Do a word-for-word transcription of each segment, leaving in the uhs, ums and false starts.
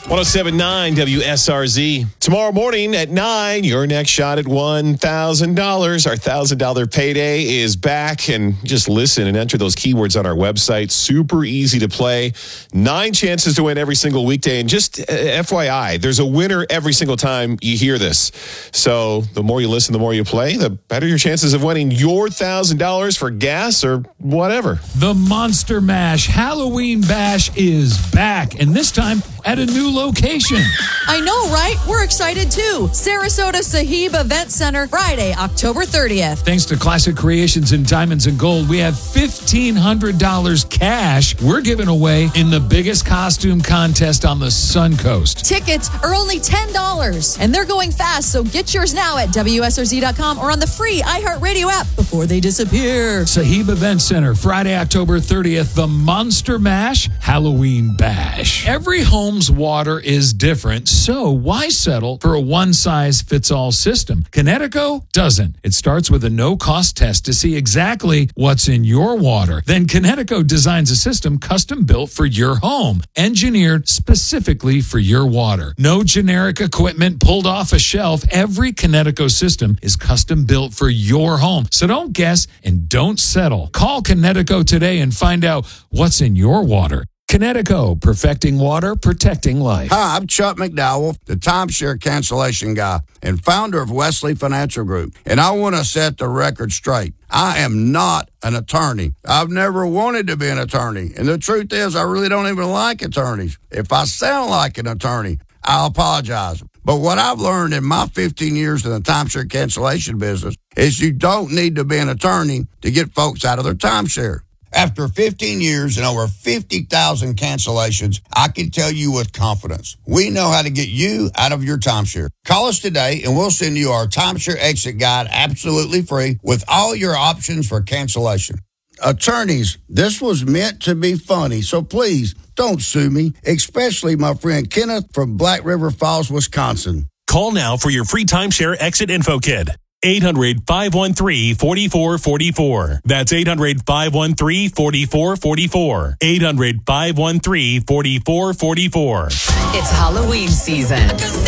one oh seven point nine W S R Z. Tomorrow morning at nine, your next shot at one thousand dollars. Our one thousand dollars payday is back. And just listen and enter those keywords on our website. Super easy to play. Nine chances to win every single weekday. And just uh, F Y I, there's a winner every single time you hear this. So the more you listen, the more you play, the better your chances of winning your one thousand dollars for gas or whatever. The Monster Mash Halloween Bash is back. And this time at a new location. I know, right? We're excited too. Sarasota Sahib Event Center, Friday, October thirtieth. Thanks to Classic Creations and Diamonds and Gold, we have fifteen hundred dollars cash we're giving away in the biggest costume contest on the Sun Coast. Tickets are only ten dollars, and they're going fast, so get yours now at W S R Z dot com or on the free iHeartRadio app before they disappear. Sahib Event Center, Friday, October thirtieth, the Monster Mash Halloween Bash. Every home's water is different, so why settle for a one-size-fits-all system? Kinetico doesn't. It starts with a no-cost test to see exactly what's in your water. Then Kinetico designs a system custom-built for your home, engineered specifically for your water. No generic equipment pulled off a shelf. Every Kinetico system is custom-built for your home. So don't guess and don't settle. Call Kinetico today and find out what's in your water. Kinetico, perfecting water, protecting life. Hi, I'm Chuck McDowell, the timeshare cancellation guy and founder of Wesley Financial Group. And I want to set the record straight. I am not an attorney. I've never wanted to be an attorney. And the truth is, I really don't even like attorneys. If I sound like an attorney, I'll apologize. But what I've learned in my fifteen years in the timeshare cancellation business is you don't need to be an attorney to get folks out of their timeshare. After fifteen years and over fifty thousand cancellations, I can tell you with confidence, we know how to get you out of your timeshare. Call us today and we'll send you our timeshare exit guide absolutely free with all your options for cancellation. Attorneys, this was meant to be funny, so please don't sue me, especially my friend Kenneth from Black River Falls, Wisconsin. Call now for your free timeshare exit info kit. eight hundred, five one three, four four four four. That's eight hundred, five one three, four four four four. eight hundred, five one three, four four four four. It's Halloween season.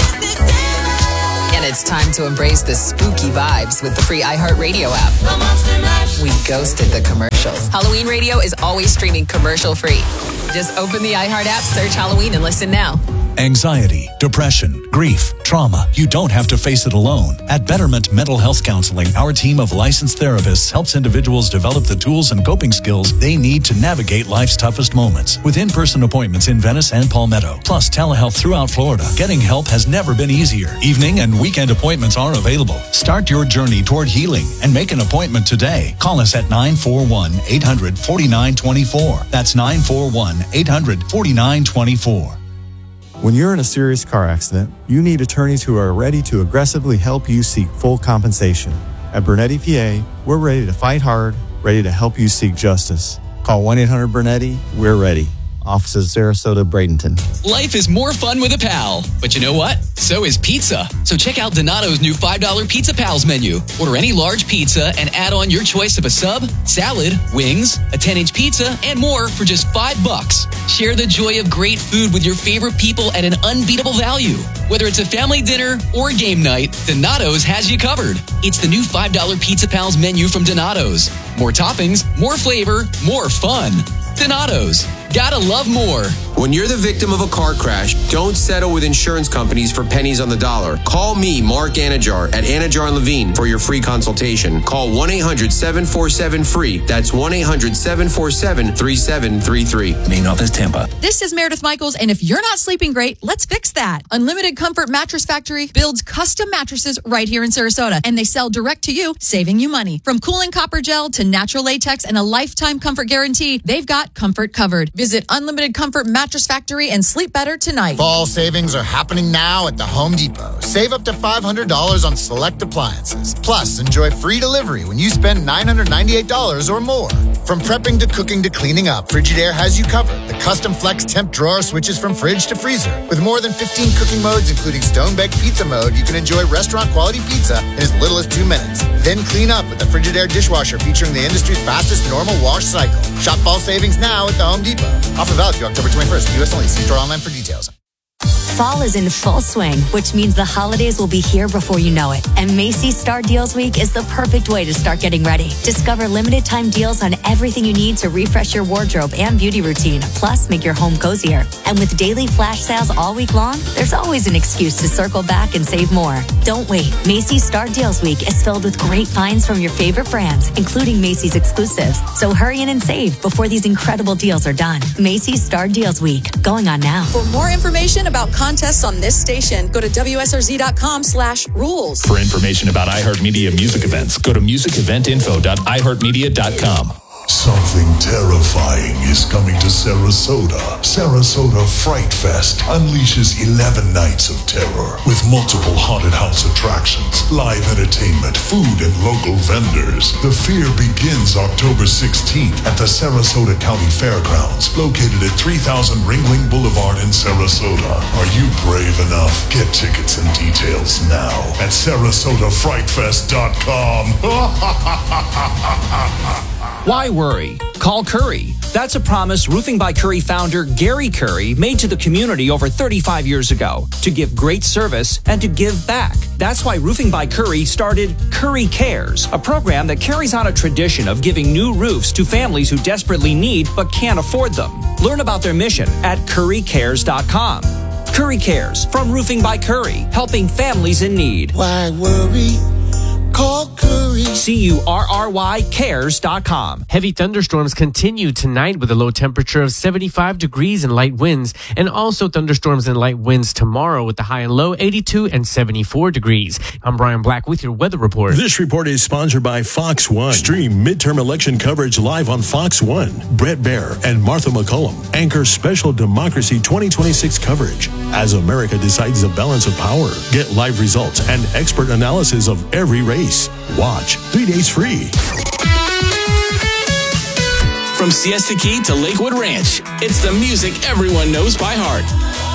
And it's time to embrace the spooky vibes with the free iHeartRadio app. We ghosted the commercials. Halloween Radio is always streaming commercial free. Just open the iHeart app, search Halloween, and listen now. Anxiety, depression, grief, trauma. You don't have to face it alone. At Betterment Mental Health Counseling, our team of licensed therapists helps individuals develop the tools and coping skills they need to navigate life's toughest moments. With in-person appointments in Venice and Palmetto, plus telehealth throughout Florida, getting help has never been easier. Evening and weekend appointments are available. Start your journey toward healing and make an appointment today. Call us at nine four one, eight hundred, forty-nine twenty-four. That's nine four one, eight hundred, forty-nine twenty-four. When you're in a serious car accident, you need attorneys who are ready to aggressively help you seek full compensation. At Bernetti P A, we're ready to fight hard, ready to help you seek justice. Call one eight hundred Bernetti. We're ready. Offices Sarasota, Bradenton. Life is more fun with a pal. But you know what? So is pizza. So check out Donato's new five dollar Pizza Pals menu. Order any large pizza and add on your choice of a sub, salad, wings, a ten inch pizza, and more for just five bucks. Share the joy of great food with your favorite people at an unbeatable value. Whether it's a family dinner or game night, Donato's has you covered. It's the new five dollar Pizza Pals menu from Donato's. More toppings, more flavor, more fun. Donato's. Gotta love more. When you're the victim of a car crash, don't settle with insurance companies for pennies on the dollar. Call me, Mark Anajar, at Anajar and Levine for your free consultation. Call one eight hundred, seven four seven, F R E E. That's one eight hundred, seven four seven, three seven three three. Main office, Tampa. This is Meredith Michaels, and if you're not sleeping great, let's fix that. Unlimited Comfort Mattress Factory builds custom mattresses right here in Sarasota, and they sell direct to you, saving you money. From cooling copper gel to natural latex and a lifetime comfort guarantee, they've got comfort covered. Visit Unlimited Comfort Mattress Factory and sleep better tonight. Fall savings are happening now at the Home Depot. Save up to five hundred dollars on select appliances. Plus, enjoy free delivery when you spend nine hundred ninety-eight dollars or more. From prepping to cooking to cleaning up, Frigidaire has you covered. The custom flex temp drawer switches from fridge to freezer. With more than fifteen cooking modes, including stone-baked pizza mode, you can enjoy restaurant-quality pizza in as little as two minutes. Then clean up with the Frigidaire dishwasher featuring the industry's fastest normal wash cycle. Shop fall savings now at the Home Depot. Offer valid through October twenty-first. U S only. See store online for details. Fall is in full swing, which means the holidays will be here before you know it. And Macy's Star Deals Week is the perfect way to start getting ready. Discover limited time deals on everything you need to refresh your wardrobe and beauty routine, plus make your home cozier. And with daily flash sales all week long, there's always an excuse to circle back and save more. Don't wait. Macy's Star Deals Week is filled with great finds from your favorite brands, including Macy's exclusives. So hurry in and save before these incredible deals are done. Macy's Star Deals Week, going on now. For more information about contests on this station, go to W S R Z dot com slash rules. For information about iHeartMedia music events, go to music event info dot i heart media dot com. Something terrifying is coming to Sarasota. Sarasota Fright Fest unleashes eleven nights of terror with multiple haunted house attractions, live entertainment, food, and local vendors. The fear begins October sixteenth at the Sarasota County Fairgrounds, located at three thousand Ringling Boulevard in Sarasota. Are you brave enough? Get tickets and details now at sarasota fright fest dot com. Why worry? Call Curry. That's a promise Roofing by Curry founder Gary Curry made to the community over thirty-five years ago, to give great service and to give back. That's why Roofing by Curry started Curry Cares, a program that carries on a tradition of giving new roofs to families who desperately need but can't afford them. Learn about their mission at curry cares dot com. Curry Cares, from Roofing by Curry, helping families in need. Why worry? Call Curry. C U R R Y cares dot com. Heavy thunderstorms continue tonight with a low temperature of seventy-five degrees and light winds, and also thunderstorms and light winds tomorrow with the high and low eighty-two and seventy-four degrees. I'm Brian Black with your weather report. This report is sponsored by Fox One. Stream midterm election coverage live on Fox One. Brett Baer and Martha McCullum anchor special Democracy twenty twenty-six coverage as America decides the balance of power. Get live results and expert analysis of every race. Watch three days free. From Siesta Key to Lakewood Ranch, it's the music everyone knows by heart.